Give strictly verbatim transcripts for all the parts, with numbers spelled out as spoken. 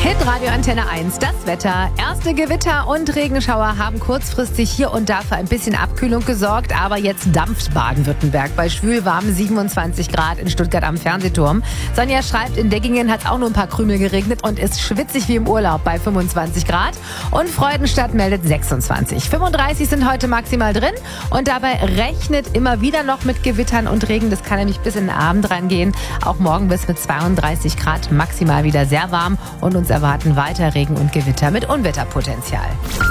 Hitradio Antenne eins, das Wetter. Erste Gewitter und Regenschauer haben kurzfristig hier und da für ein bisschen Abkühlung gesorgt, aber jetzt dampft Baden-Württemberg bei schwülwarmen siebenundzwanzig Grad in Stuttgart am Fernsehturm. Sonja schreibt, in Deggingen hat es auch nur ein paar Krümel geregnet und ist schwitzig wie im Urlaub bei fünfundzwanzig Grad. Und Freudenstadt meldet sechsundzwanzig. fünfunddreißig sind heute maximal drin und dabei rechnet immer wieder noch mit Gewittern und Regen. Das kann nämlich bis in den Abend reingehen. Auch morgen wird es mit zweiunddreißig Grad maximal wieder sehr warm und uns erwarten weiter Regen und Gewitter mit Unwetterpotenzial.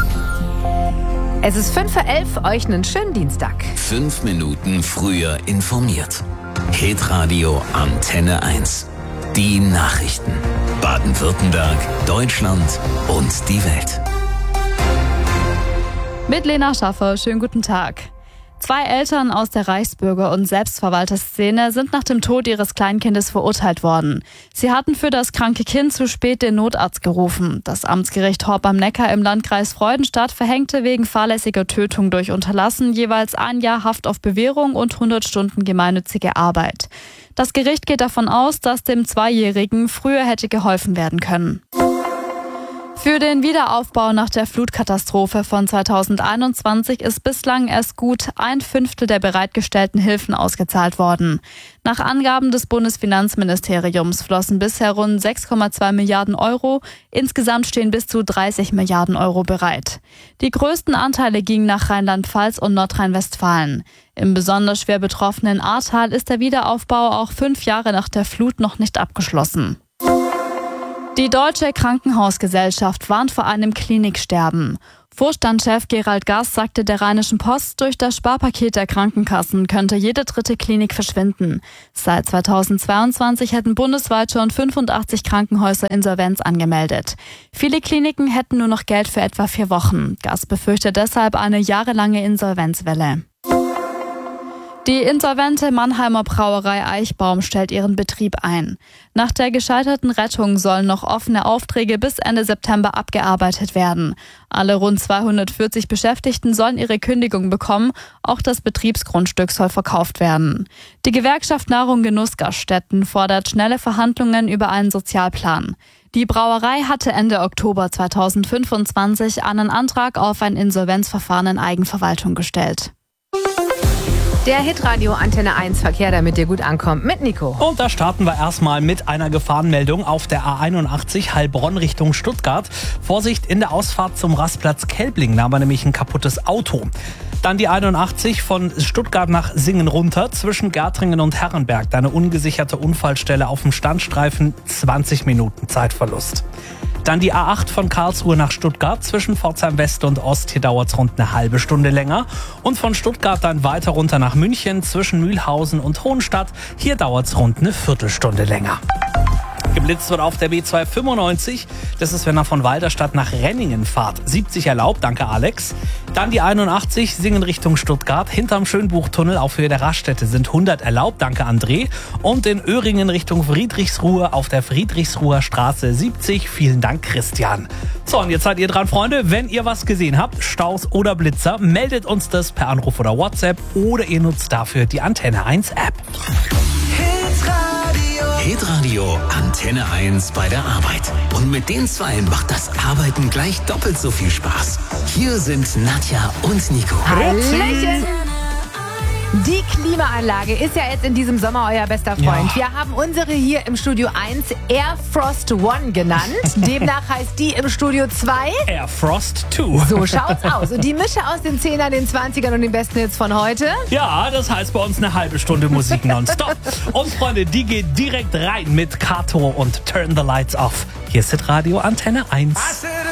Es ist fünf vor elf, euch einen schönen Dienstag. Fünf Minuten früher informiert. Hitradio Antenne eins. Die Nachrichten. Baden-Württemberg, Deutschland und die Welt. Mit Lena Schaffer, schönen guten Tag. Zwei Eltern aus der Reichsbürger- und Selbstverwalterszene sind nach dem Tod ihres Kleinkindes verurteilt worden. Sie hatten für das kranke Kind zu spät den Notarzt gerufen. Das Amtsgericht Horb am Neckar im Landkreis Freudenstadt verhängte wegen fahrlässiger Tötung durch Unterlassen jeweils ein Jahr Haft auf Bewährung und hundert Stunden gemeinnützige Arbeit. Das Gericht geht davon aus, dass dem Zweijährigen früher hätte geholfen werden können. Für den Wiederaufbau nach der Flutkatastrophe von zweitausendeinundzwanzig ist bislang erst gut ein Fünftel der bereitgestellten Hilfen ausgezahlt worden. Nach Angaben des Bundesfinanzministeriums flossen bisher rund sechs Komma zwei Milliarden Euro. Insgesamt stehen bis zu dreißig Milliarden Euro bereit. Die größten Anteile gingen nach Rheinland-Pfalz und Nordrhein-Westfalen. Im besonders schwer betroffenen Ahrtal ist der Wiederaufbau auch fünf Jahre nach der Flut noch nicht abgeschlossen. Die Deutsche Krankenhausgesellschaft warnt vor einem Kliniksterben. Vorstandschef Gerald Gass sagte der Rheinischen Post, durch das Sparpaket der Krankenkassen könnte jede dritte Klinik verschwinden. Seit zweitausendzweiundzwanzig hätten bundesweit schon fünfundachtzig Krankenhäuser Insolvenz angemeldet. Viele Kliniken hätten nur noch Geld für etwa vier Wochen. Gass befürchtet deshalb eine jahrelange Insolvenzwelle. Die insolvente Mannheimer Brauerei Eichbaum stellt ihren Betrieb ein. Nach der gescheiterten Rettung sollen noch offene Aufträge bis Ende September abgearbeitet werden. Alle rund zweihundertvierzig Beschäftigten sollen ihre Kündigung bekommen. Auch das Betriebsgrundstück soll verkauft werden. Die Gewerkschaft Nahrung Genuss Gaststätten fordert schnelle Verhandlungen über einen Sozialplan. Die Brauerei hatte Ende Oktober zweitausendfünfundzwanzig einen Antrag auf ein Insolvenzverfahren in Eigenverwaltung gestellt. Der Hitradio Antenne eins Verkehr, damit ihr gut ankommt, mit Nico. Und da starten wir erstmal mit einer Gefahrenmeldung auf der A einundachtzig Heilbronn Richtung Stuttgart. Vorsicht in der Ausfahrt zum Rastplatz Kelbling, da war nämlich ein kaputtes Auto. Dann die einundachtzig von Stuttgart nach Singen runter zwischen Gärtringen und Herrenberg. Da eine ungesicherte Unfallstelle auf dem Standstreifen, zwanzig Minuten Zeitverlust. Dann die A acht von Karlsruhe nach Stuttgart zwischen Pforzheim West und Ost. Hier dauert es rund eine halbe Stunde länger. Und von Stuttgart dann weiter runter nach München zwischen Mühlhausen und Hohenstadt. Hier dauert es rund eine Viertelstunde länger. Geblitzt wird auf der B zweihundertfünfundneunzig. Das ist, wenn er von Walderstadt nach Renningen fahrt. siebzig erlaubt, danke Alex. Dann die einundachtzig, Singen Richtung Stuttgart. Hinterm Schönbuchtunnel auf Höhe der Raststätte sind hundert erlaubt, danke André. Und in Öhringen Richtung Friedrichsruhe auf der Friedrichsruher Straße siebzig. Vielen Dank, Christian. So, und jetzt seid ihr dran, Freunde. Wenn ihr was gesehen habt, Staus oder Blitzer, meldet uns das per Anruf oder WhatsApp oder ihr nutzt dafür die Antenne eins App. Hitradio Antenne eins bei der Arbeit. Und mit den Zweien macht das Arbeiten gleich doppelt so viel Spaß. Hier sind Nadja und Nico. Hallöchen! Die Klimaanlage ist ja jetzt in diesem Sommer euer bester Freund. Ja. Wir haben unsere hier im Studio eins Air Frost One genannt. Demnach heißt die im Studio zwei Air Frost zwei. So schaut's aus. Und die Mische aus den Zehnern, den Zwanzigern und den besten Hits von heute. Ja, das heißt bei uns eine halbe Stunde Musik nonstop. Und Freunde, die geht direkt rein mit Kato und Turn the Lights Off. Hier ist Hitradio Antenne eins.